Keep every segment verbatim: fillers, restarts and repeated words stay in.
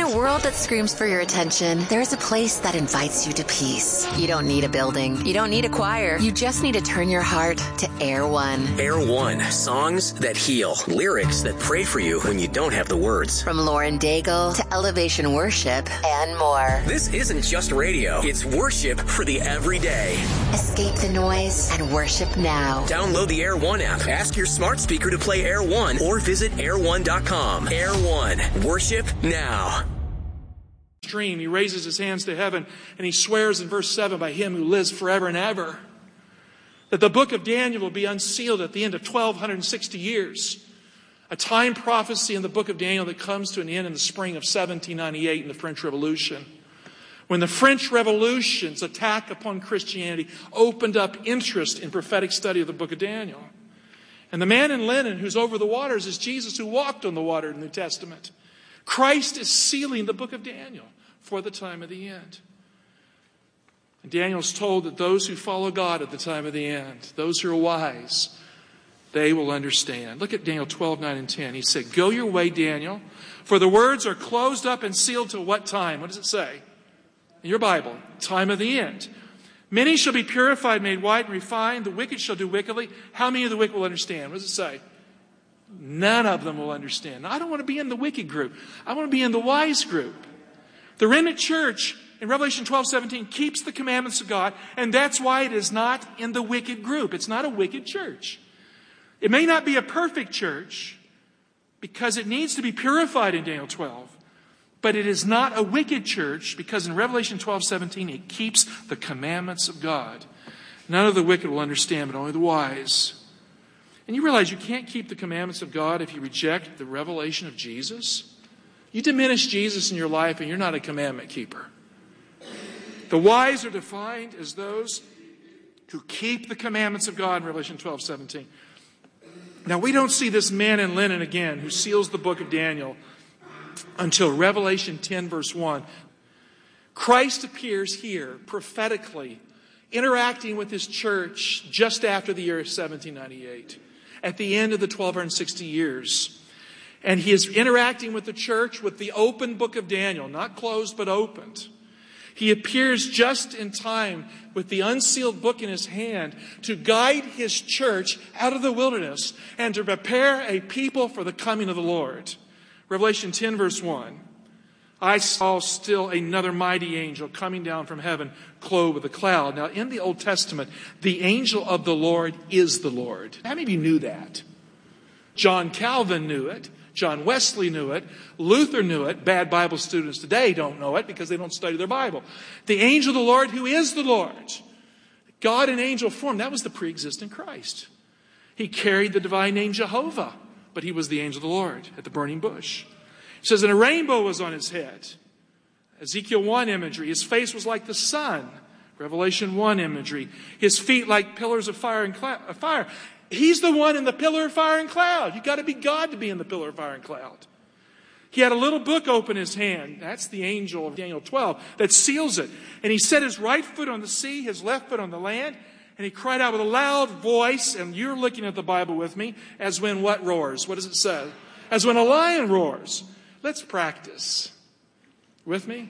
a world that screams for your attention, there's a place that invites you to peace. You don't need a building. You don't need a choir. You just need to turn your heart to Air One. Air One. Songs that heal. Lyrics that pray for you when you don't have the words. From Lauren Daigle to Elevation Worship and more. This isn't just radio. It's worship for the everyday. Escape the noise and worship now. Download the Air One app. Ask your smart speaker to play Air One or visit air one dot com. Air One. Worship now. Dream. He raises his hands to heaven and he swears in verse seven by him who lives forever and ever that the book of Daniel will be unsealed at the end of twelve sixty years. A time prophecy in the book of Daniel that comes to an end in the spring of seventeen ninety-eight in the French Revolution. When the French Revolution's attack upon Christianity opened up interest in prophetic study of the book of Daniel. And the man in linen who's over the waters is Jesus who walked on the water in the New Testament. Christ is sealing the book of Daniel for the time of the end. And Daniel's told that those who follow God at the time of the end, those who are wise, they will understand. Look at Daniel twelve, nine, and ten. He said, "Go your way, Daniel, for the words are closed up and sealed till what time?" What does it say? In your Bible, time of the end. "Many shall be purified, made white, and refined. The wicked shall do wickedly." How many of the wicked will understand? What does it say? None of them will understand. Now, I don't want to be in the wicked group. I want to be in the wise group. The remnant church in Revelation twelve, seventeen keeps the commandments of God, and that's why it is not in the wicked group. It's not a wicked church. It may not be a perfect church because it needs to be purified in Daniel twelve. But it is not a wicked church because in Revelation twelve, seventeen, it keeps the commandments of God. None of the wicked will understand, but only the wise. And you realize you can't keep the commandments of God if you reject the revelation of Jesus? You diminish Jesus in your life and you're not a commandment keeper. The wise are defined as those who keep the commandments of God in Revelation twelve, seventeen. Now we don't see this man in linen again who seals the book of Daniel until Revelation ten, verse one. Christ appears here prophetically, interacting with his church just after the year of seventeen ninety-eight, at the end of the twelve sixty years. And he is interacting with the church with the open book of Daniel, not closed but opened. He appears just in time with the unsealed book in his hand to guide his church out of the wilderness and to prepare a people for the coming of the Lord. Revelation ten, verse one. "I saw still another mighty angel coming down from heaven, clothed with a cloud." Now, in the Old Testament, the angel of the Lord is the Lord. How many of you knew that? John Calvin knew it. John Wesley knew it. Luther knew it. Bad Bible students today don't know it because they don't study their Bible. The angel of the Lord who is the Lord. God in angel form. That was the pre-existent Christ. He carried the divine name Jehovah, but he was the angel of the Lord at the burning bush. It says, and a rainbow was on his head. Ezekiel one imagery. His face was like the sun. Revelation one imagery. His feet like pillars of fire and cloud, uh, fire. He's the one in the pillar of fire and cloud. You've got to be God to be in the pillar of fire and cloud. He had a little book open in his hand. That's the angel of Daniel twelve that seals it. And he set his right foot on the sea, his left foot on the land. And he cried out with a loud voice. And you're looking at the Bible with me. As when what roars? What does it say? As when a lion roars. Let's practice. With me?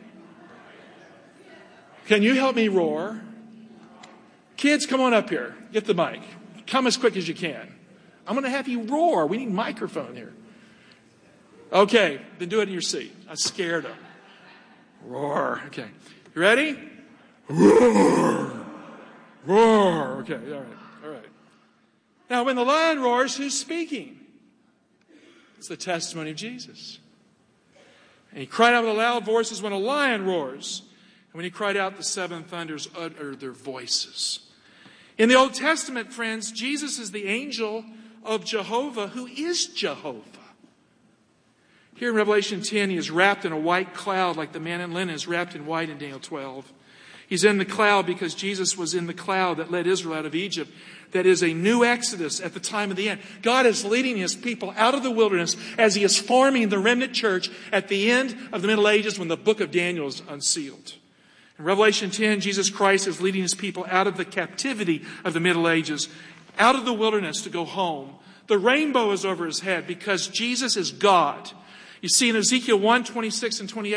Can you help me roar? Kids, come on up here. Get the mic. Come as quick as you can. I'm going to have you roar. We need a microphone here. Okay, then do it in your seat. I scared them. Roar. Okay. You ready? Roar. Roar. Okay, all right. All right. Now, when the lion roars, who's speaking? It's the testimony of Jesus. And he cried out with a loud voice as when a lion roars. And when he cried out, the seven thunders uttered their voices. In the Old Testament, friends, Jesus is the angel of Jehovah, who is Jehovah. Here in Revelation ten, he is wrapped in a white cloud like the man in linen is wrapped in white in Daniel twelve. He's in the cloud because Jesus was in the cloud that led Israel out of Egypt. That is a new exodus at the time of the end. God is leading his people out of the wilderness as he is forming the remnant church at the end of the Middle Ages when the book of Daniel is unsealed. In Revelation ten, Jesus Christ is leading his people out of the captivity of the Middle Ages, out of the wilderness to go home. The rainbow is over his head because Jesus is God. You see in Ezekiel one, twenty-six and twenty-eight,